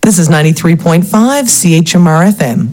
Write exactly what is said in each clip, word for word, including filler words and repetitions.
This is ninety-three point five C H M R F M.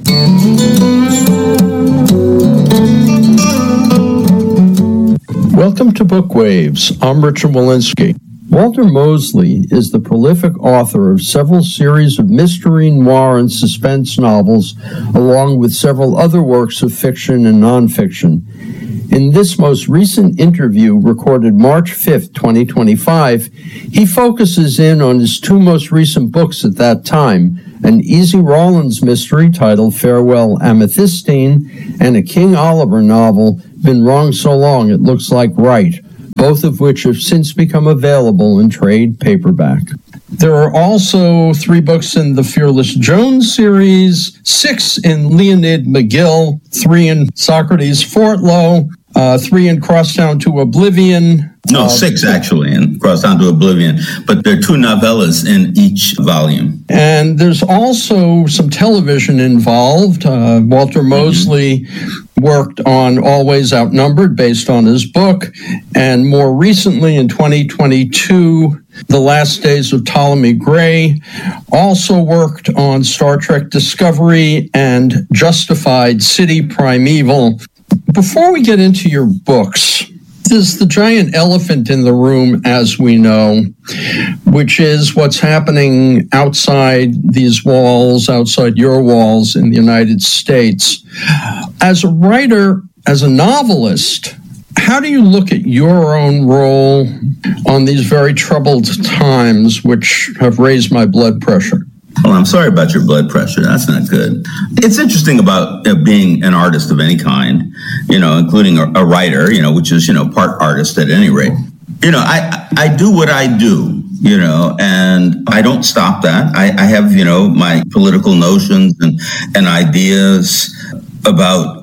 Welcome to Bookwaves. I'm Richard Walensky. Walter Mosley is the prolific author of several series of mystery, noir, and suspense novels, along with several other works of fiction and nonfiction. In this most recent interview, recorded March fifth, twenty twenty-five, he focuses in on his two most recent books at that time, an Easy Rawlins mystery titled Farewell Amethystine, and a King Oliver novel, Been Wrong So Long It Looks Like Right, both of which have since become available in trade paperback. There are also three books in the Fearless Jones series, six in Leonid McGill, three in Socrates Fortlow, uh, three in Crosstown to Oblivion. No, uh, six actually in Crosstown to Oblivion, but there are two novellas in each volume. And there's also some television involved. Uh, Walter Mosley mm-hmm. worked on Always Outnumbered based on his book, and more recently in twenty twenty-two, The Last Days of Ptolemy Gray, also worked on Star Trek Discovery and Justified City Primeval. Before we get into your books, there's the giant elephant in the room, as we know, which is what's happening outside these walls, outside your walls in the United States. As a writer, as a novelist, how do you look at your own role on these very troubled times, which have raised my blood pressure? Well, I'm sorry about your blood pressure. That's not good. It's interesting about uh, being an artist of any kind, you know, including a, a writer, you know, which is, you know, part artist at any rate. You know, I, I do what I do, you know, and I don't stop that. I, I have, you know, my political notions and, and ideas about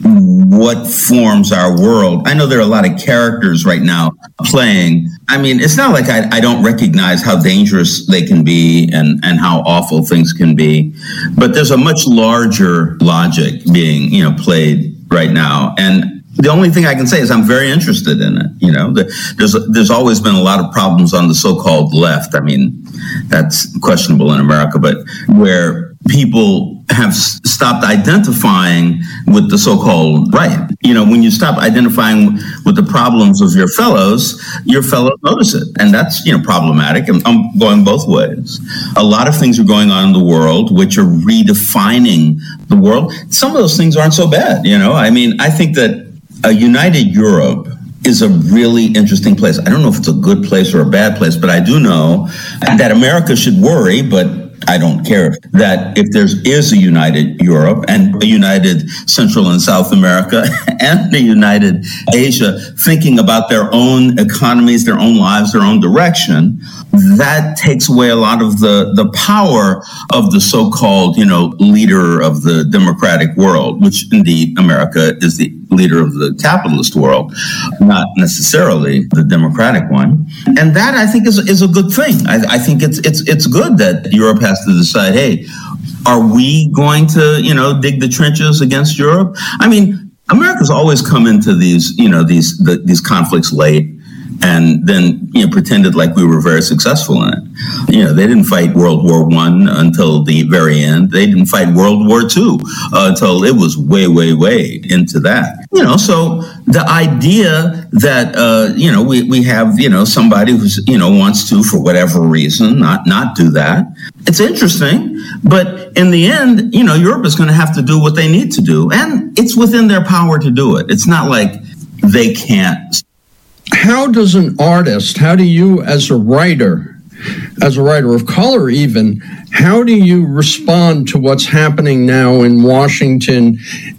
what forms our world. I know there are a lot of characters right now playing. I mean, it's not like I, I don't recognize how dangerous they can be and, and how awful things can be, but there's a much larger logic being, you know, played right now. And the only thing I can say is I'm very interested in it. You know, there's there's always been a lot of problems on the so-called left. I mean, that's questionable in America, but where people have stopped identifying with the so-called right. You know, when you stop identifying with the problems of your fellows, your fellows notice it. And that's, you know, problematic. And I'm going both ways. A lot of things are going on in the world which are redefining the world. Some of those things aren't so bad, you know. I mean, I think that a united Europe is a really interesting place. I don't know if it's a good place or a bad place, but I do know that America should worry, but I don't care that if there is a united Europe and a united Central and South America and a united Asia thinking about their own economies, their own lives, their own direction, that takes away a lot of the, the power of the so-called, you know, leader of the democratic world, which indeed America is the leader of the capitalist world, not necessarily the democratic one. And that, I think, is is a good thing. I, I think it's it's it's good that Europe has to decide, hey, are we going to, you know, dig the trenches against Europe? I mean, America's always come into these, you know, these the, these conflicts late, and then, you know, pretended like we were very successful in it. You know, they didn't fight World War One until the very end. They didn't fight World War Two uh, until it was way, way, way into that. You know, so the idea that, uh, you know, we, we have, you know, somebody who's, you know, wants to, for whatever reason, not, not do that. It's interesting. But in the end, you know, Europe is going to have to do what they need to do. And it's within their power to do it. It's not like they can't. How does an artist, how do you as a writer, as a writer of color even, how do you respond to what's happening now in Washington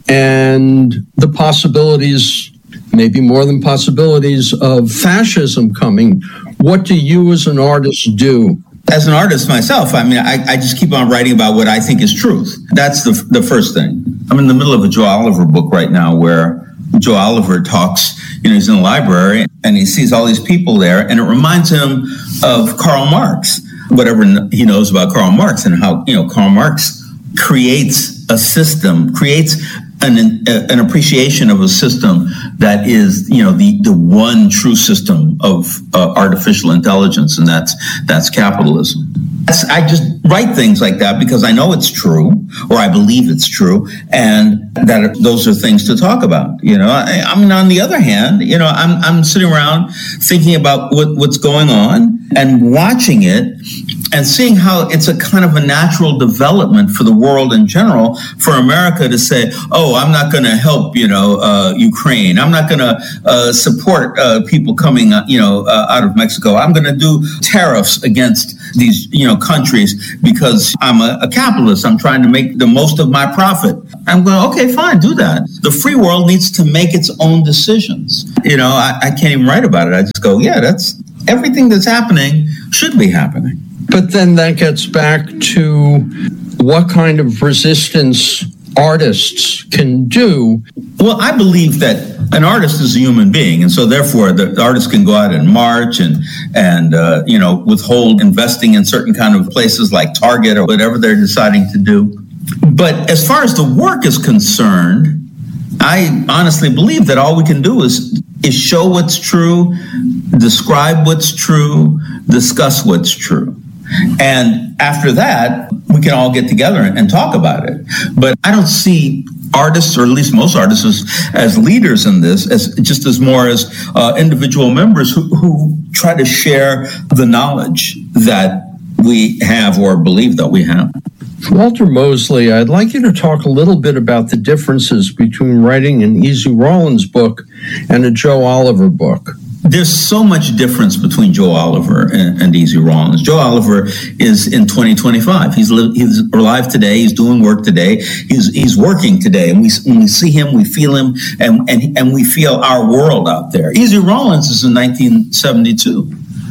and the possibilities, maybe more than possibilities, of fascism coming? What do you as an artist do? As an artist myself, I mean, I, I just keep on writing about what I think is truth. That's the the first thing. I'm in the middle of a Joe Oliver book right now where Joe Oliver talks, you know, he's in the library and he sees all these people there, and it reminds him of Karl Marx, whatever he knows about Karl Marx, and how, you know, Karl Marx creates a system, creates an an appreciation of a system that is, you know, the the one true system of uh, artificial intelligence, and that's that's capitalism. I just write things like that because I know it's true, or I believe it's true, and that those are things to talk about. You know, I, I mean, on the other hand, you know, I'm I'm sitting around thinking about what, what's going on and watching it and seeing how it's a kind of a natural development for the world in general, for America to say, oh, I'm not going to help, you know, uh, Ukraine. I'm not going to uh, support uh, people coming, uh, you know, uh, out of Mexico. I'm going to do tariffs against these, you know, countries because I'm a, a capitalist. I'm trying to make the most of my profit. I'm going, okay, fine, do that. The free world needs to make its own decisions. You know, I, I can't even write about it. I just go, yeah, that's everything that's happening should be happening. But then that gets back to what kind of resistance artists can do. Well, I believe that an artist is a human being, and so therefore the artist can go out and march and and uh, you know, withhold investing in certain kind of places like Target or whatever they're deciding to do. But as far as the work is concerned, I honestly believe that all we can do is is show what's true, describe what's true, discuss what's true. And after that, we can all get together and talk about it. But I don't see artists, or at least most artists, as, as leaders in this, as just as more as uh, individual members who, who try to share the knowledge that we have or believe that we have. Walter Mosley, I'd like you to talk a little bit about the differences between writing an E Z Rollins book and a Joe Oliver book. There's so much difference between Joe Oliver and, and E Z Rollins. Joe Oliver is in twenty twenty-five. He's li- he's alive today. He's doing work today. He's he's working today. And we when we see him, we feel him, and and and we feel our world out there. E Z Rollins is in nineteen seventy-two,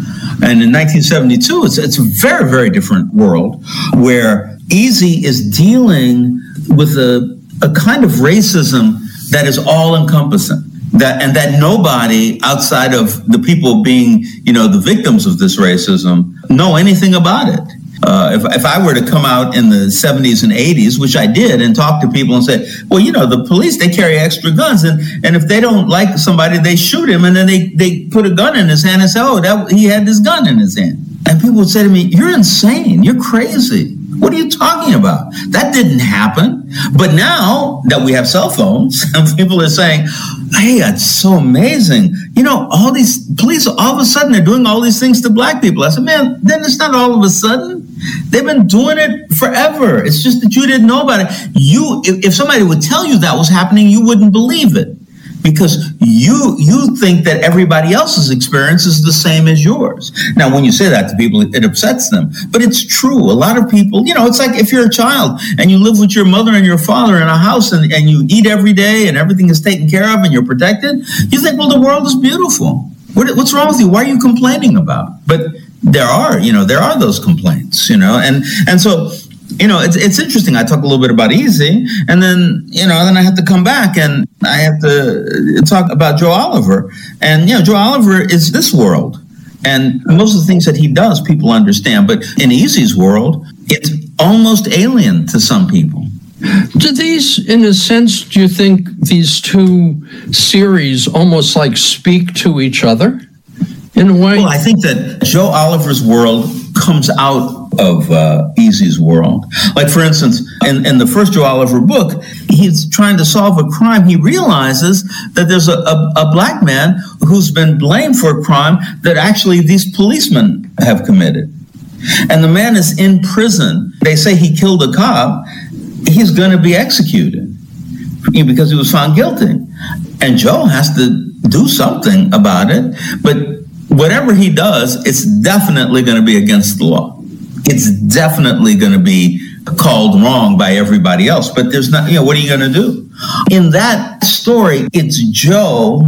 and in nineteen seventy-two, it's it's a very very different world where E Z is dealing with a a kind of racism that is all encompassing. That and that nobody outside of the people being, you know, the victims of this racism know anything about it. Uh, if if I were to come out in the seventies and eighties, which I did, and talk to people and say, well, you know, the police, they carry extra guns, and, and if they don't like somebody, they shoot him, and then they, they put a gun in his hand and say, oh, that he had this gun in his hand. And people would say to me, you're insane, you're crazy. What are you talking about? That didn't happen. But now that we have cell phones, and people are saying, hey, that's so amazing. You know, all these police, all of a sudden, they're doing all these things to black people. I said, man, then it's not all of a sudden. They've been doing it forever. It's just that you didn't know about it. You, if, if somebody would tell you that was happening, you wouldn't believe it. Because you you think that everybody else's experience is the same as yours. Now, when you say that to people, it upsets them. But it's true. A lot of people, you know, it's like if you're a child and you live with your mother and your father in a house and, and you eat every day and everything is taken care of and you're protected, you think, well, the world is beautiful. What, what's wrong with you? Why are you complaining about? But there are, you know, there are those complaints, you know, and and so, you know, it's it's interesting. I talk a little bit about E Z, and then, you know, then I have to come back and I have to talk about Joe Oliver. And, you know, Joe Oliver is this world. And most of the things that he does, people understand. But in E Z's world, it's almost alien to some people. Do these, in a sense, do you think these two series almost like speak to each other in a way? Well, I think that Joe Oliver's world comes out of uh, E Z's world. Like, for instance, in, in the first Joe Oliver book, he's trying to solve a crime. He realizes that there's a, a, a black man who's been blamed for a crime that actually these policemen have committed. And the man is in prison. They say he killed a cop. He's going to be executed because he was found guilty. And Joe has to do something about it. But whatever he does, it's definitely going to be against the law. It's definitely going to be called wrong by everybody else. But there's not, you know, what are you going to do? In that story, it's Joe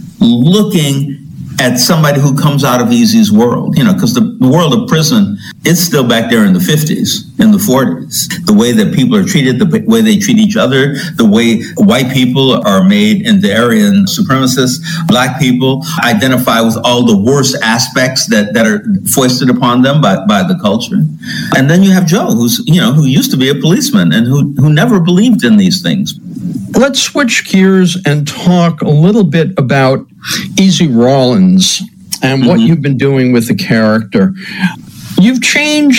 looking at somebody who comes out of E Z's world, you know, because the, the world of prison, it's still back there in the fifties, in the forties. The way that people are treated, the way they treat each other, the way white people are made into Aryan supremacists, black people identify with all the worst aspects that, that are foisted upon them by, by the culture. And then you have Joe, who's, you know, who used to be a policeman and who, who never believed in these things. Let's switch gears and talk a little bit about E Z Rollins and what mm-hmm. you've been doing with the character. You've changed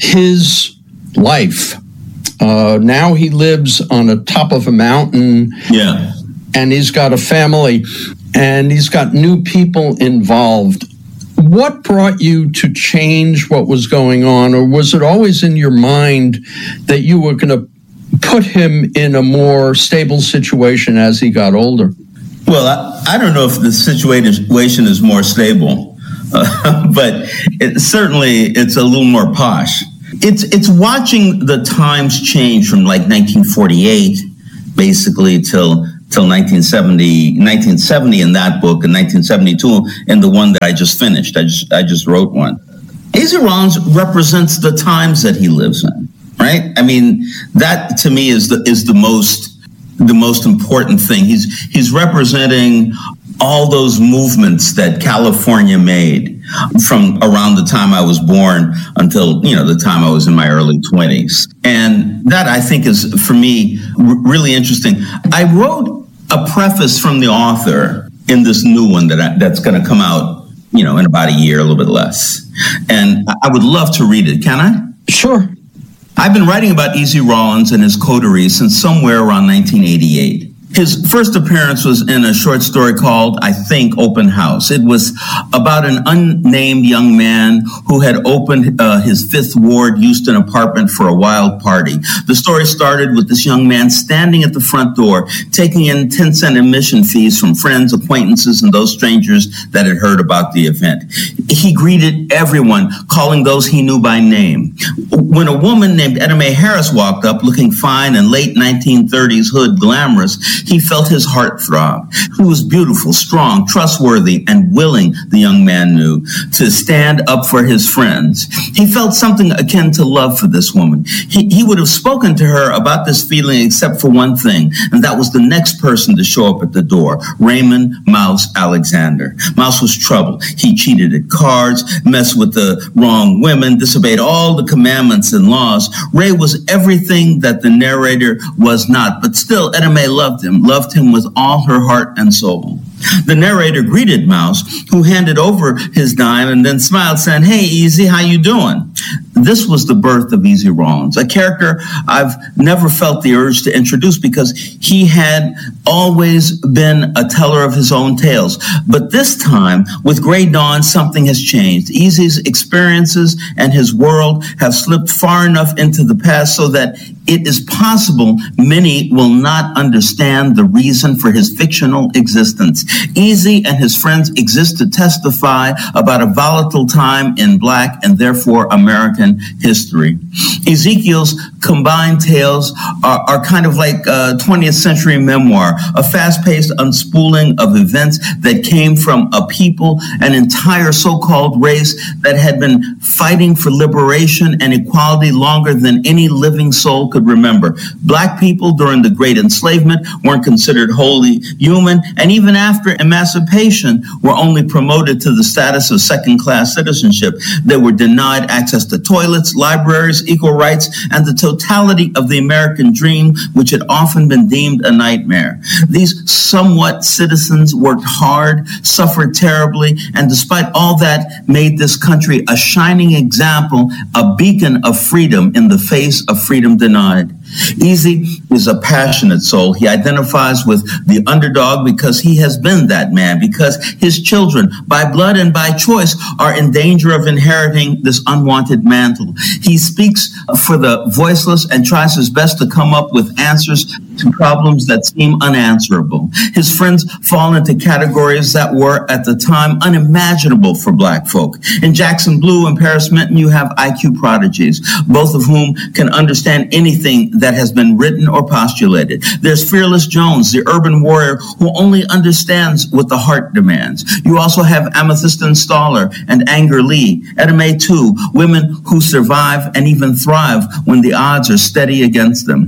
his life. Uh, now he lives on the top of a mountain. Yeah. And he's got a family, and he's got new people involved. What brought you to change what was going on, or was it always in your mind that you were going to put him in a more stable situation as he got older? Well, I, I don't know if the situation is more stable, uh, but it, certainly it's a little more posh. It's it's watching the times change from like nineteen forty-eight, basically, till till nineteen seventy, nineteen seventy in that book, and nineteen seventy-two in the one that I just finished. I just I just wrote one. Easy Rawlins represents the times that he lives in, right? I mean, that to me is the is the most the most important thing. He's he's representing all those movements that California made from around the time I was born until, you know, the time I was in my early twenties. And that, I think, is, for me, r- really interesting. I wrote a preface from the author in this new one that I, that's going to come out, you know, in about a year, a little bit less. And I would love to read it. Can I? Sure. I've been writing about Easy Rawlins and his coteries since somewhere around nineteen eighty-eight. His first appearance was in a short story called, I think, Open House. It was about an unnamed young man who had opened uh, his Fifth Ward Houston apartment for a wild party. The story started with this young man standing at the front door, taking in ten cent admission fees from friends, acquaintances, and those strangers that had heard about the event. He greeted everyone, calling those he knew by name. When a woman named Etta Mae Harris walked up, looking fine and late nineteen thirties hood glamorous, he felt his heart throb. He was beautiful, strong, trustworthy, and willing, the young man knew, to stand up for his friends. He felt something akin to love for this woman. He, he would have spoken to her about this feeling except for one thing, and that was the next person to show up at the door, Raymond Mouse Alexander. Mouse was troubled. He cheated at cards, messed with the wrong women, disobeyed all the commandments and laws. Ray was everything that the narrator was not, but still Etta Mae loved him. loved him with all her heart and soul. The narrator greeted Mouse, who handed over his dime and then smiled, saying, "Hey, Easy, how you doing?" This was the birth of Easy Rawlins, a character I've never felt the urge to introduce because he had always been a teller of his own tales. But this time, with Gray Dawn, something has changed. Easy's experiences and his world have slipped far enough into the past so that it is possible many will not understand the reason for his fictional existence. Easy and his friends exist to testify about a volatile time in Black and therefore American history. Ezekiel's combined tales are, are kind of like a twentieth century memoir, a fast-paced unspooling of events that came from a people, an entire so-called race that had been fighting for liberation and equality longer than any living soul could remember. Black people during the Great Enslavement weren't considered wholly human, and even after emancipation were only promoted to the status of second-class citizenship. They were denied access to toilets, libraries, equal rights, and the totality of the American dream, which had often been deemed a nightmare. These somewhat citizens worked hard, suffered terribly, and despite all that, made this country a shining example, a beacon of freedom in the face of freedom denied. Easy is a passionate soul. He identifies with the underdog because he has been that man, because his children, by blood and by choice, are in danger of inheriting this unwanted mantle. He speaks for the voiceless and tries his best to come up with answers to problems that seem unanswerable. His friends fall into categories that were, at the time, unimaginable for Black folk. In Jackson Blue and Paris Minton, you have I Q prodigies, both of whom can understand anything that has been written or postulated. There's Fearless Jones, the urban warrior who only understands what the heart demands. You also have Amethyst Installer and Anger Lee, Etta Mae too, women who survive and even thrive when the odds are steady against them.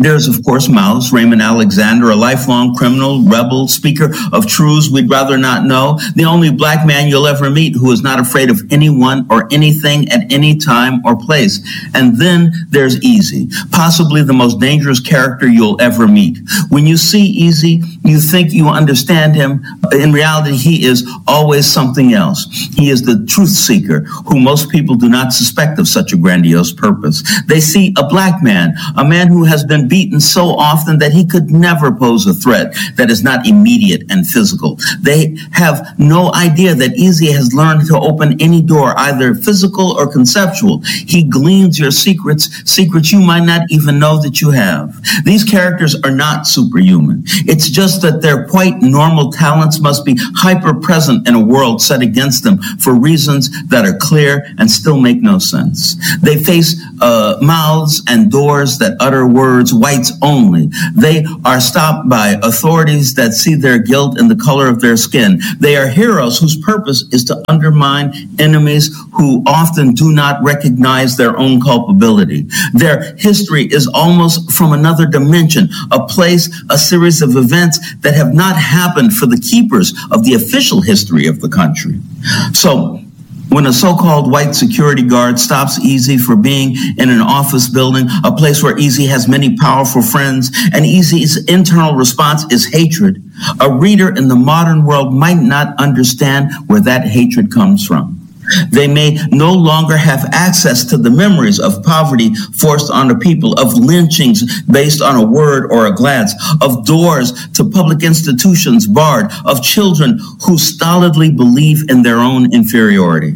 There's, of course, Maus, Raymond Alexander, a lifelong criminal, rebel, speaker of truths we'd rather not know, the only black man you'll ever meet who is not afraid of anyone or anything at any time or place. And then there's Easy, possibly the most dangerous character you'll ever meet. When you see Easy, you think you understand him. In reality, he is always something else. He is the truth seeker who most people do not suspect of such a grandiose purpose. They see a black man, a man who has been beaten so often that he could never pose a threat that is not immediate and physical. They have no idea that Easy has learned to open any door, either physical or conceptual. He gleans your secrets, secrets you might not even know that you have. These characters are not superhuman. It's just that their quite normal talents must be hyper present in a world set against them for reasons that are clear and still make no sense. They face uh, mouths and doors that utter words, whites only. They are stopped by authorities that see their guilt in the color of their skin. They are heroes whose purpose is to undermine enemies who often do not recognize their own culpability. Their history is almost from another dimension, a place, a series of events that have not happened for the keepers of the official history of the country. So, when a so-called white security guard stops Easy for being in an office building, a place where Easy has many powerful friends, and Easy's internal response is hatred, a reader in the modern world might not understand where that hatred comes from. They may no longer have access to the memories of poverty forced on the people, of lynchings based on a word or a glance, of doors to public institutions barred, of children who stolidly believe in their own inferiority.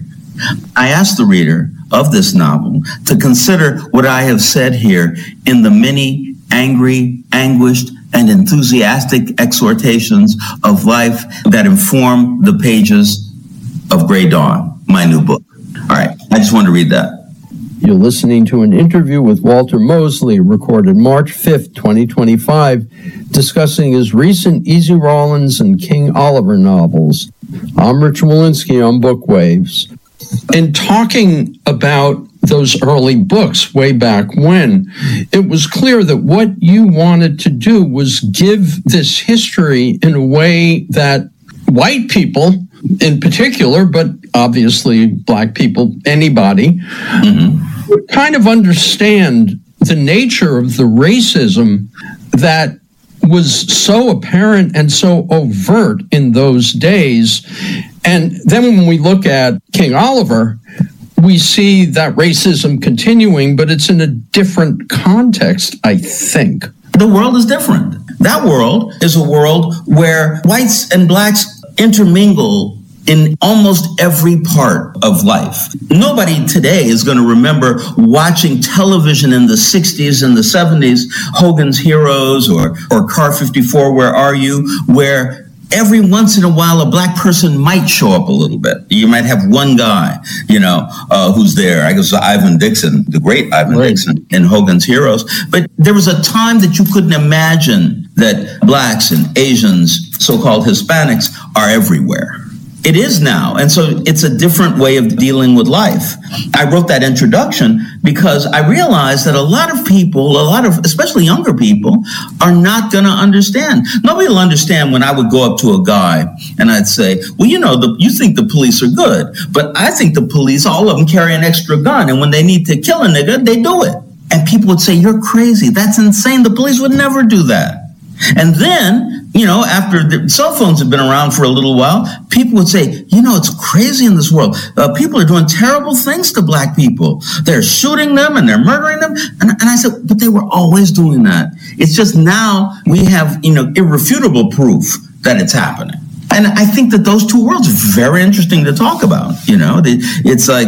I ask the reader of this novel to consider what I have said here in the many angry, anguished, and enthusiastic exhortations of life that inform the pages of Grey Dawn, my new book. All right, I just wanted to read that. You're listening to an interview with Walter Mosley, recorded March fifth, twenty twenty-five, discussing his recent Easy Rawlins and King Oliver novels. I'm Richard Wolinsky on Bookwaves. In talking about those early books way back when, it was clear that what you wanted to do was give this history in a way that white people in particular, but obviously black people, anybody, mm-hmm. would kind of understand the nature of the racism that was so apparent and so overt in those days. And then when we look at King Oliver, we see that racism continuing, but it's in a different context, I think. The world is different. That world is a world where whites and blacks intermingle in almost every part of life. Nobody today is going to remember watching television in the sixties and the seventies, Hogan's Heroes or, or Car fifty-four, Where Are You?, where every once in a while a black person might show up a little bit. You might have one guy, you know, uh, who's there. I guess Ivan Dixon, the great Ivan right. Dixon in Hogan's Heroes. But there was a time that you couldn't imagine that blacks and Asians, so-called Hispanics, are everywhere. It is now. And so it's a different way of dealing with life. I wrote that introduction because I realized that a lot of people, a lot of, especially younger people, are not going to understand. Nobody will understand when I would go up to a guy and I'd say, well, you know, the, you think the police are good, but I think the police, all of them carry an extra gun. And when they need to kill a nigga, they do it. And people would say, you're crazy. That's insane. The police would never do that. And then, you know, after the cell phones have been around for a little while, people would say, you know, it's crazy in this world. Uh, people are doing terrible things to black people. They're shooting them and they're murdering them. And, and I said, but they were always doing that. It's just now we have, you know, irrefutable proof that it's happening. And I think that those two worlds are very interesting to talk about. You know, it's like,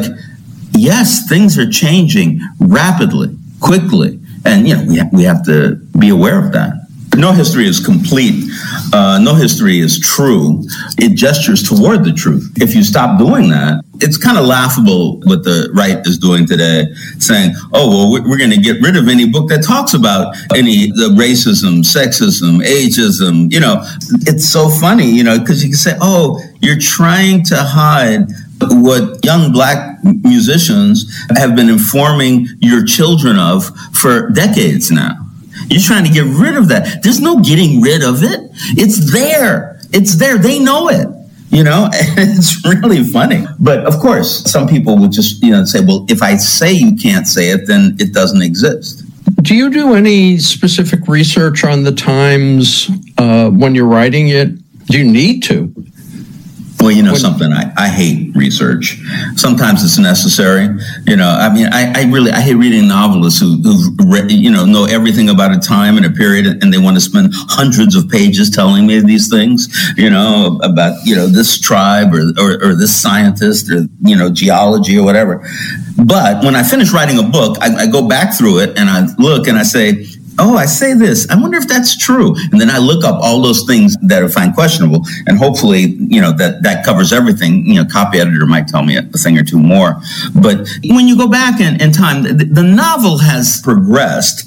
yes, things are changing rapidly, quickly. And, you know, we have, we have to be aware of that. No history is complete. Uh, no history is true. It gestures toward the truth. If you stop doing that, it's kind of laughable what the right is doing today, saying, oh, well, we're going to get rid of any book that talks about any the racism, sexism, ageism. You know, it's so funny, you know, because you can say, oh, you're trying to hide what young black musicians have been informing your children of for decades now. You're trying to get rid of that. There's no getting rid of it. It's there. It's there. They know it. You know, it's really funny. But of course, some people would just, you know, say, well, if I say you can't say it, then it doesn't exist. Do you do any specific research on the Times uh, when you're writing it? Do you need to? Well, you know something, I, I hate research. Sometimes it's necessary. You know, I mean, I, I really, I hate reading novelists who, who, you know, know everything about a time and a period, and they want to spend hundreds of pages telling me these things, you know, about, you know, this tribe or, or, or this scientist or, you know, geology or whatever. But when I finish writing a book, I, I go back through it and I look and I say, oh, I say this. I wonder if that's true. And then I look up all those things that I find questionable. And hopefully, you know, that, that covers everything. You know, copy editor might tell me a thing or two more. But when you go back in, in time, the, the novel has progressed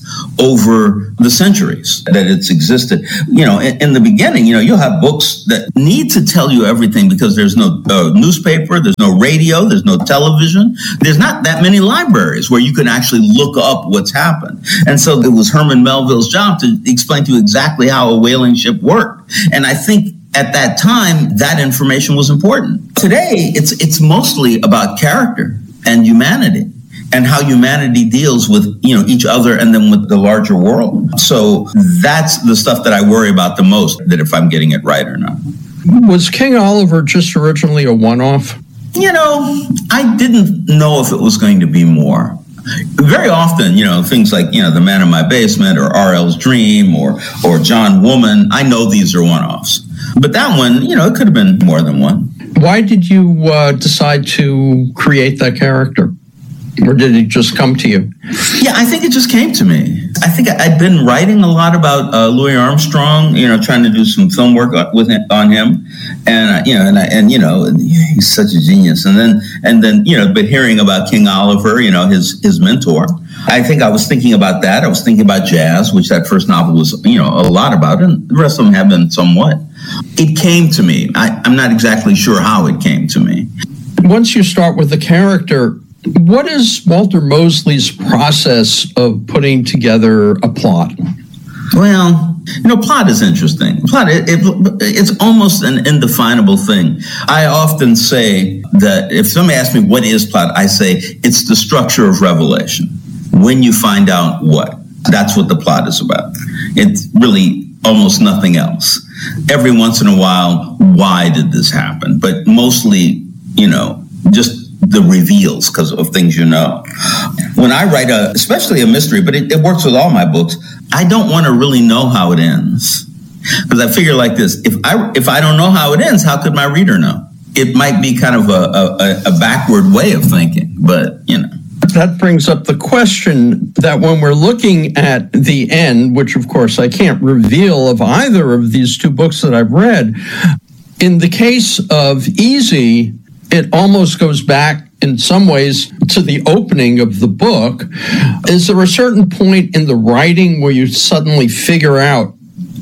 over the centuries that it's existed. You know, in, in the beginning, you know, you'll have books that need to tell you everything because there's no uh, newspaper, there's no radio, there's no television. There's not that many libraries where you can actually look up what's happened. And so it was Herman Melville's job to explain to you exactly how a whaling ship worked. And I think at that time, that information was important. Today, it's it's mostly about character and humanity and how humanity deals with, you know, each other and then with the larger world. So that's the stuff that I worry about the most, that if I'm getting it right or not. Was King Oliver just originally a one-off? You know, I didn't know if it was going to be more. Very often, you know, things like, you know, The Man in My Basement or R L's Dream or or John Woman, I know these are one-offs. But that one, you know, it could have been more than one. Why did you uh, decide to create that character? Or did it just come to you? Yeah, I think it just came to me. I think I'd been writing a lot about uh, Louis Armstrong, you know, trying to do some film work with him, on him, and uh, you know, and I, and you know, he's such a genius. And then, and then, you know, but hearing about King Oliver, you know, his his mentor, I think I was thinking about that. I was thinking about jazz, which that first novel was, you know, a lot about, and the rest of them have been somewhat. It came to me. I, I'm not exactly sure how it came to me. Once you start with the character, what is Walter Mosley's process of putting together a plot? Well, you know, plot is interesting. Plot, it, it, it's almost an indefinable thing. I often say that if somebody asks me what is plot, I say it's the structure of revelation. When you find out what, that's what the plot is about. It's really almost nothing else. Every once in a while, why did this happen? But mostly, you know, just the reveals because of things you know. When I write a, especially a mystery, but it, it works with all my books, I don't want to really know how it ends. Because I figure like this, if I if I don't know how it ends, how could my reader know? It might be kind of a, a, a backward way of thinking, but you know. That brings up the question that when we're looking at the end, which of course I can't reveal of either of these two books that I've read, in the case of Easy, it almost goes back in some ways to the opening of the book. Is there a certain point in the writing where you suddenly figure out,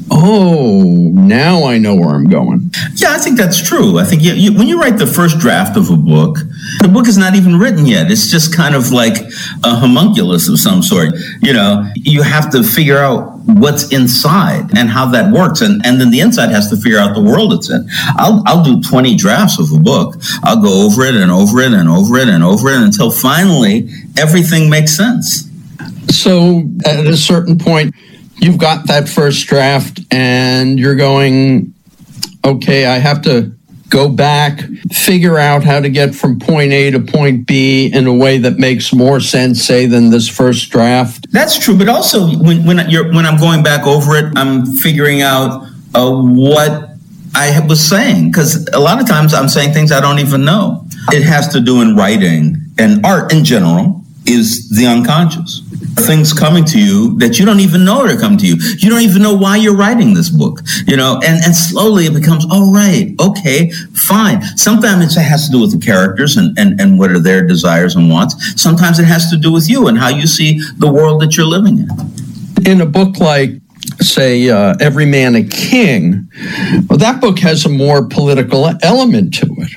oh, now I know where I'm going? Yeah, I think that's true. I think you, you, when you write the first draft of a book, the book is not even written yet. It's just kind of like a homunculus of some sort. You know, you have to figure out what's inside and how that works. And, and then the inside has to figure out the world it's in. I'll, I'll do twenty drafts of a book. I'll go over it and over it and over it and over it until finally everything makes sense. So at a certain point, you've got that first draft and you're going, okay, I have to go back, figure out how to get from point A to point B in a way that makes more sense, say, than this first draft. That's true, but also when when you're when I'm going back over it, I'm figuring out uh, what I was saying, because a lot of times I'm saying things I don't even know. It has to do in writing, and art in general is the unconscious. Things coming to you that you don't even know are coming to you. You don't even know why you're writing this book, you know, and, and slowly it becomes, oh, right, okay, fine. Sometimes it has to do with the characters and, and, and what are their desires and wants. Sometimes it has to do with you and how you see the world that you're living in. In a book like, say, uh, Every Man a King, well, that book has a more political element to it.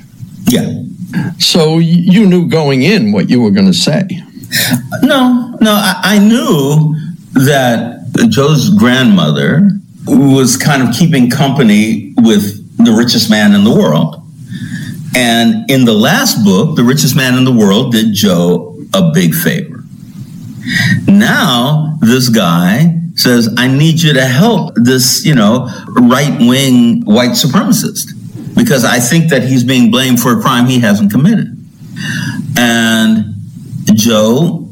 Yeah. So you knew going in what you were going to say. No, no, I, I knew that Joe's grandmother was kind of keeping company with the richest man in the world. And in the last book, The Richest Man in the World did Joe a big favor. Now, this guy says, I need you to help this, you know, right-wing white supremacist, because I think that he's being blamed for a crime he hasn't committed. And Joe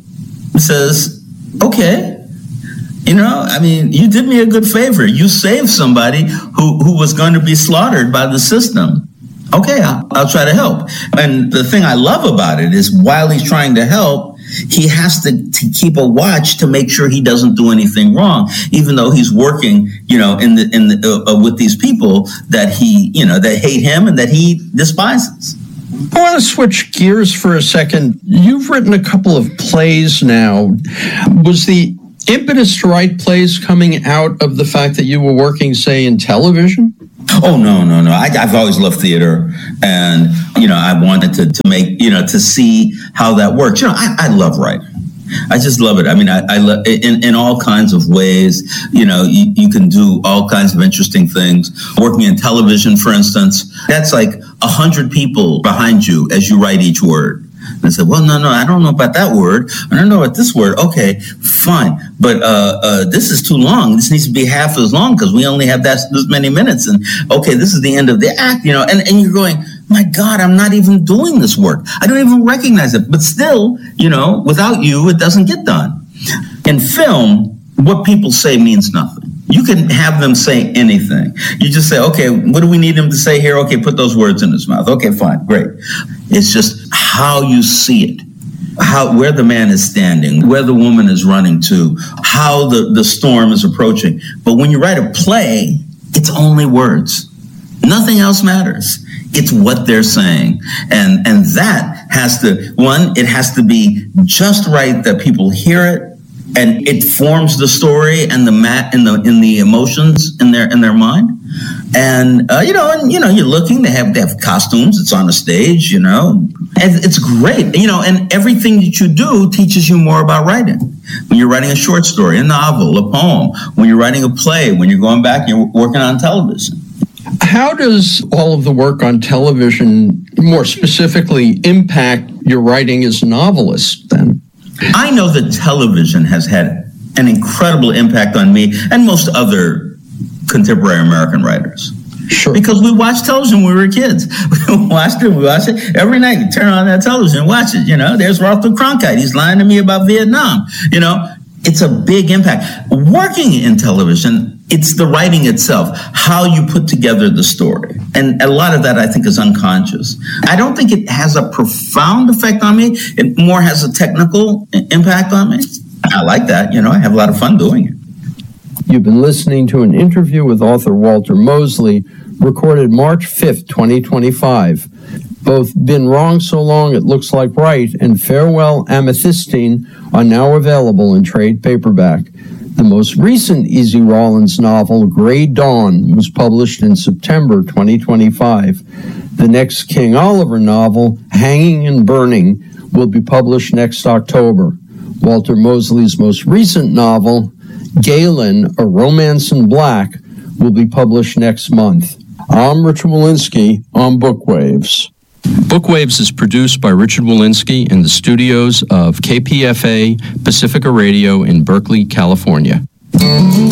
says, okay, you know, I mean, you did me a good favor. You saved somebody who, who was going to be slaughtered by the system. Okay, I'll, I'll try to help. And the thing I love about it is while he's trying to help, he has to, to keep a watch to make sure he doesn't do anything wrong, even though he's working, you know, in the in the uh, with these people that he, you know, that hate him and that he despises. I want to switch gears for a second. You've written a couple of plays now. Was the impetus to write plays coming out of the fact that you were working, say, in television? Oh, no, no, no. I, I've always loved theater. And, you know, I wanted to, to make, you know, to see how that works. You know, I, I love writing. I just love it. I mean, I, I love in, in all kinds of ways. You know, you, you can do all kinds of interesting things. Working in television, for instance, that's like a hundred people behind you as you write each word. And I said, well, no, no, I don't know about that word. I don't know about this word. Okay, fine. But uh, uh, this is too long. This needs to be half as long because we only have that this many minutes. And okay, this is the end of the act, you know, and, and you're going, my God, I'm not even doing this work. I don't even recognize it. But still, you know, without you, it doesn't get done. In film, what people say means nothing. You can have them say anything. You just say, okay, what do we need him to say here? Okay, put those words in his mouth. Okay, fine, great. It's just how you see it, how where the man is standing, where the woman is running to, how the, the storm is approaching. But when you write a play, it's only words. Nothing else matters. It's what they're saying. And, and that has to, one, it has to be just right that people hear it. And it forms the story and the mat in the in the emotions in their in their mind, and uh, you know, and you know, you're looking. They have they have costumes. It's on a stage, you know, and it's great, you know. And everything that you do teaches you more about writing. When you're writing a short story, a novel, a poem, when you're writing a play, when you're going back and you're working on television. How does all of the work on television, more specifically, impact your writing as a novelist? Then. I know that television has had an incredible impact on me and most other contemporary American writers. Sure. Because we watched television when we were kids. We watched it, we watched it every night. You turn on that television and watch it. You know, there's Walter Cronkite. He's lying to me about Vietnam. You know, it's a big impact. Working in television, it's the writing itself, how you put together the story. And a lot of that, I think, is unconscious. I don't think it has a profound effect on me. It more has a technical impact on me. I like that. You know, I have a lot of fun doing it. You've been listening to an interview with author Walter Mosley, recorded March fifth, twenty twenty-five. Both Been Wrong So Long It Looks Like Right and Farewell Amethystine are now available in trade paperback. The most recent Easy Rawlins novel, Gray Dawn, was published in September twenty twenty-five. The next King Oliver novel, Hanging and Burning, will be published next October. Walter Mosley's most recent novel, Galen, A Romance in Black, will be published next month. I'm Richard Wolinsky on Bookwaves. Bookwaves is produced by Richard Wolinsky in the studios of K P F A Pacifica Radio in Berkeley, California.